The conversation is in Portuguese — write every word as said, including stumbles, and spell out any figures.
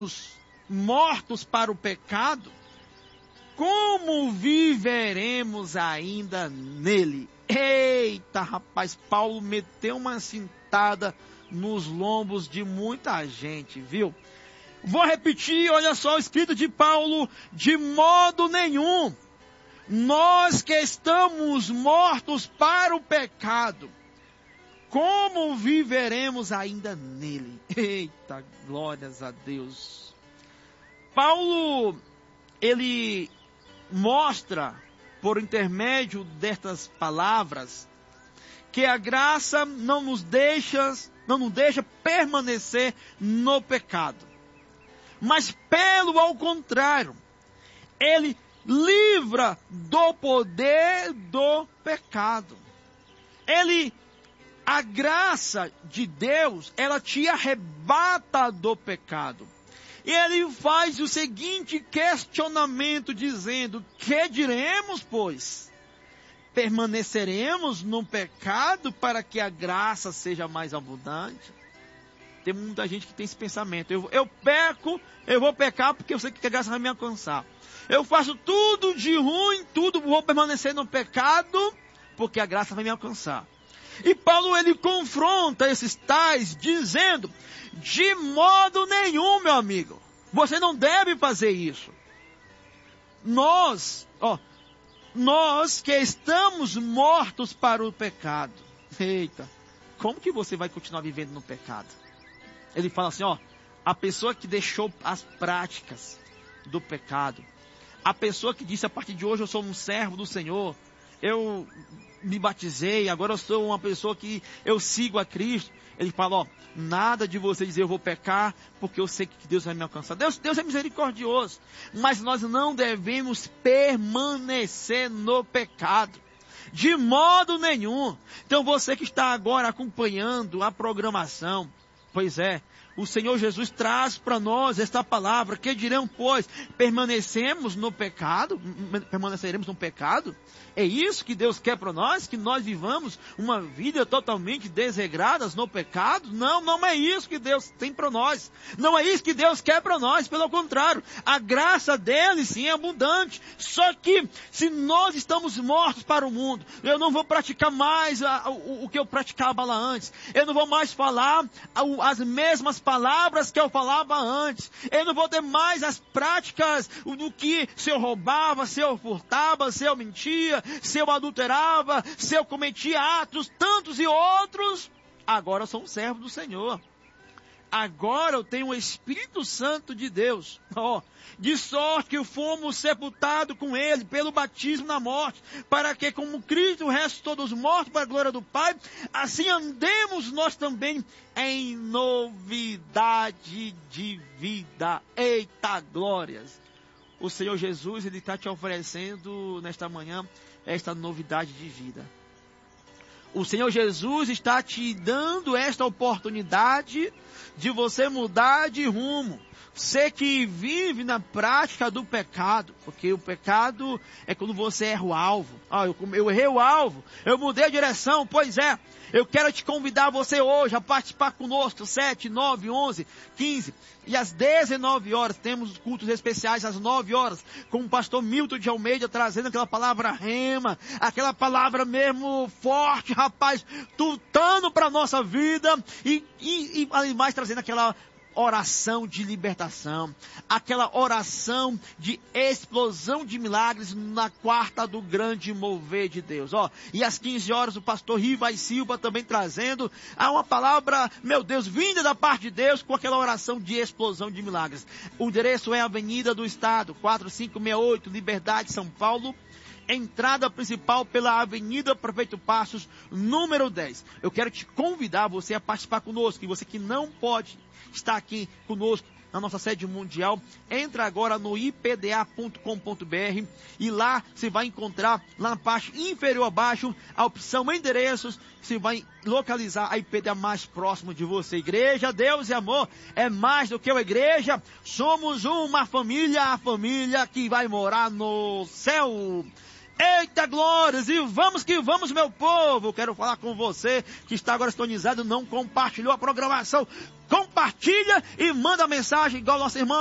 mortos para o pecado, como viveremos ainda nele? Eita, rapaz, Paulo meteu uma cintada nos lombos de muita gente, viu? Vou repetir, olha só o escrito de Paulo: de modo nenhum. Nós que estamos mortos para o pecado, como viveremos ainda nele? Eita, glórias a Deus. Paulo, ele mostra, por intermédio destas palavras, que a graça não nos deixa, não nos deixa permanecer no pecado. Mas pelo ao contrário, ele livra do poder do pecado. Ele, a graça de Deus, ela te arrebata do pecado. E ele faz o seguinte questionamento, dizendo: que diremos, pois? Permaneceremos no pecado para que a graça seja mais abundante? Tem muita gente que tem esse pensamento: eu, eu peco, eu vou pecar porque eu sei que a graça vai me alcançar. Eu faço tudo de ruim, tudo, vou permanecer no pecado porque a graça vai me alcançar. E Paulo, ele confronta esses tais, dizendo: de modo nenhum, meu amigo, você não deve fazer isso. Nós, ó, nós que estamos mortos para o pecado. Eita, como que você vai continuar vivendo no pecado? Ele fala assim, ó, a pessoa que deixou as práticas do pecado, a pessoa que disse: a partir de hoje eu sou um servo do Senhor, eu me batizei, agora eu sou uma pessoa que eu sigo a Cristo. Ele fala, ó, nada de você dizer eu vou pecar, porque eu sei que Deus vai me alcançar. Deus, Deus é misericordioso, mas nós não devemos permanecer no pecado, de modo nenhum. Então você que está agora acompanhando a programação, pois é, o Senhor Jesus traz para nós esta palavra: que dirão, pois? Permanecemos no pecado? Permaneceremos no pecado? É isso que Deus quer para nós? Que nós vivamos uma vida totalmente desregradas no pecado? Não, não é isso que Deus tem para nós. Não é isso que Deus quer para nós. Pelo contrário, a graça dele sim é abundante. Só que se nós estamos mortos para o mundo, eu não vou praticar mais a, o, o que eu praticava lá antes. Eu não vou mais falar a, as mesmas palavras que eu falava antes. Eu não vou ter mais as práticas do que se eu roubava, se eu furtava, se eu mentia, se eu adulterava, se eu cometia atos tantos e outros. Agora eu sou um servo do Senhor. Agora eu tenho o Espírito Santo de Deus. Oh, de sorte que fomos sepultados com ele pelo batismo na morte, para que, como Cristo ressuscitou dos mortos para a glória do Pai, assim andemos nós também em novidade de vida. Eita glórias! O Senhor Jesus, ele está te oferecendo nesta manhã esta novidade de vida. O Senhor Jesus está te dando esta oportunidade de você mudar de rumo. Você que vive na prática do pecado, porque o pecado é quando você erra o alvo. Ah, eu, eu errei o alvo, eu mudei a direção. Pois é, eu quero te convidar você hoje a participar conosco, sete, nove, onze, quinze e às dezenove horas, temos cultos especiais às nove horas, com o pastor Milton de Almeida, trazendo aquela palavra rema, aquela palavra mesmo forte, rapaz, tutando para a nossa vida, e, e, e além mais trazendo aquela oração de libertação, aquela oração de explosão de milagres na quarta do grande mover de Deus. Ó, e às quinze horas o pastor Rivai Silva também trazendo a uma palavra, meu Deus, vinda da parte de Deus, com aquela oração de explosão de milagres. O endereço é Avenida do Estado, quatro cinco seis oito, Liberdade, São Paulo. Entrada principal pela Avenida Prefeito Passos, número dez. Eu quero te convidar você a participar conosco. E você que não pode estar aqui conosco na nossa sede mundial, entra agora no i p d a ponto com ponto b r e lá você vai encontrar, lá na parte inferior abaixo, a opção endereços. Você vai localizar a I P D A mais próximo de você. Igreja, Deus e amor é mais do que uma igreja. Somos uma família, a família que vai morar no céu. Eita glórias, e vamos que vamos, meu povo. Eu quero falar com você que está agora sintonizado, não compartilhou a programação. compartilha e manda mensagem igual nossa irmã